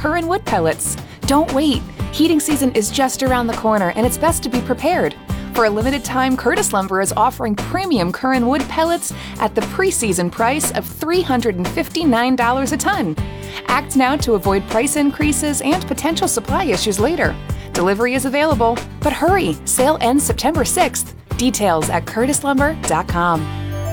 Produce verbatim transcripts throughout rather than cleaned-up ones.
Curran wood pellets. Don't wait. Heating season is just around the corner, and it's best to be prepared. For a limited time, Curtis Lumber is offering premium Curran wood pellets at the pre-season price of three hundred fifty-nine dollars a ton. Act now to avoid price increases and potential supply issues later. Delivery is available, but hurry, sale ends September sixth. Details at curtis lumber dot com.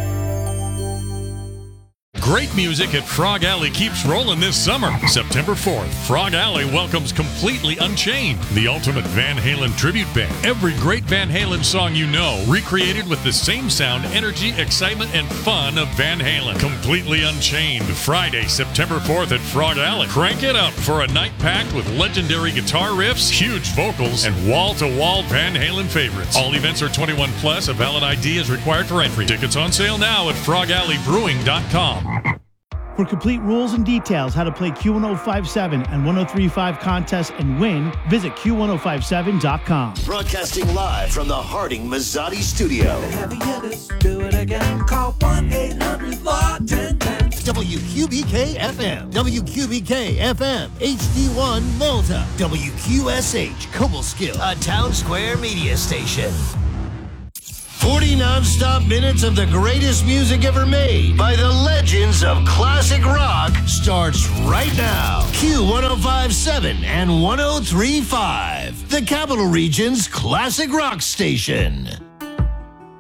Great music at Frog Alley keeps rolling this summer. September fourth, Frog Alley welcomes Completely Unchained, the ultimate Van Halen tribute band. Every great Van Halen song you know, recreated with the same sound, energy, excitement, and fun of Van Halen. Completely Unchained, Friday, September fourth at Frog Alley. Crank it up for a night packed with legendary guitar riffs, huge vocals, and wall-to-wall Van Halen favorites. All events are twenty-one plus. A valid I D is required for entry. Tickets on sale now at frog alley brewing dot com. For complete rules and details how to play Q ten fifty-seven and ten thirty-five contests and win, visit Q ten fifty-seven dot com. Broadcasting live from the Harding Mazzotti studio. The heavy hitters do it again. Call one eight hundred L O C K ten ten. W Q B K F M, W Q B K F M, H D one Malta, W Q S H Cobleskill, a Town Square media station. forty non-stop minutes of the greatest music ever made by the legends of classic rock starts right now. Q ten fifty-seven and ten thirty-five, the Capital Region's classic rock station.